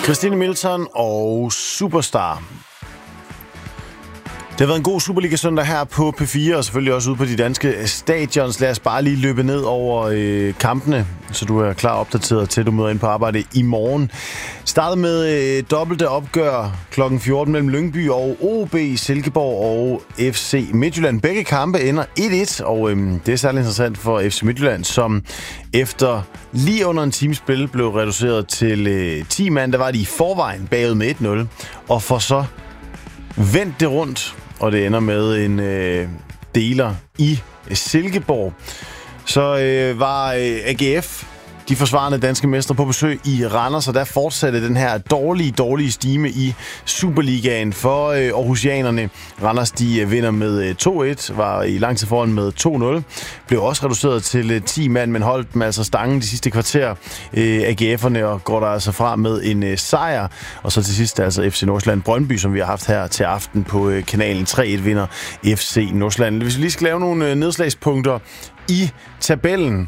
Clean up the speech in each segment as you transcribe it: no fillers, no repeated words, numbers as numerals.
Christine Milton og Superstar. Det har været en god Superliga-søndag her på P4, og selvfølgelig også ude på de danske stadions. Lad os bare lige løbe ned over kampene, så du er klar opdateret til, du møder ind på arbejde i morgen. Startet med dobbelte opgør kl. 14 mellem Lyngby og OB, Silkeborg og FC Midtjylland. Begge kampe ender 1-1, og det er særlig interessant for FC Midtjylland, som efter lige under en times spil blev reduceret til 10 mand. Der var de i forvejen bagud med 1-0, og får så vendt det rundt, og det ender med en deler i Silkeborg. Så var AGF, de forsvarende danske mestre, på besøg i Randers, og der fortsatte den her dårlige stime i Superligaen for aarhusianerne. Randers, de vinder med 2-1, var i lang tid foran med 2-0. Blev også reduceret til 10 mand, men holdt dem altså stangen de sidste kvarter, AGF'erne, og går der altså fra med en sejr. Og så til sidst altså FC Nordsjælland Brøndby, som vi har haft her til aften på kanalen. 3-1 vinder FC Nordsjælland. Hvis vi lige skal lave nogle nedslagspunkter i tabellen,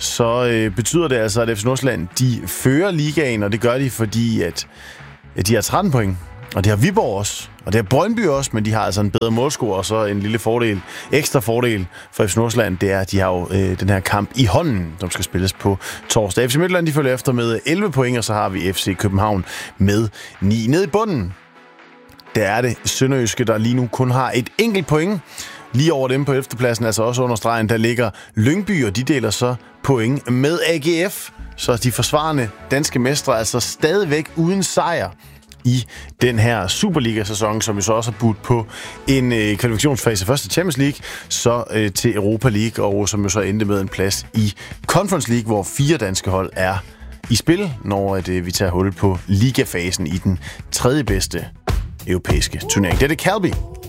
så betyder det altså, at FC Nordsjælland, de fører ligaen, og det gør de, fordi at de har 13 point. Og det har Viborg også, og det har Brøndby også, men de har altså en bedre målscore, og så en lille fordel, ekstra fordel for FC Nordsjælland, det er, at de har jo den her kamp i hånden, som skal spilles på torsdag. FC Midtjylland, de følger efter med 11 point, og så har vi FC København med 9. Nede i bunden, der er det Sønderjyske, der lige nu kun har et enkelt point. Lige over dem på 11. pladsen, altså også under stregen, der ligger Lyngby, og de deler så point med AGF. Så de forsvarende danske mestre altså stadigvæk uden sejr i den her Superliga-sæson, som jo så også har budt på en kvalifikationsfase først til Champions League, så til Europa League, og som jo så endte med en plads i Conference League, hvor 4 danske hold er i spil, når vi tager hul på ligafasen i den tredje bedste europæiske turnering. Det er det Calby.